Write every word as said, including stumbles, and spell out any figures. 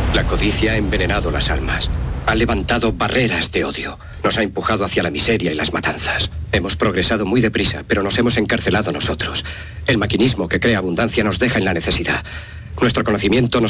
La codicia ha envenenado las almas. Ha levantado barreras de odio. Nos ha empujado hacia la miseria y las matanzas. Hemos progresado muy deprisa, pero nos hemos encarcelado nosotros. El maquinismo que crea abundancia nos deja en la necesidad. Nuestro conocimiento nos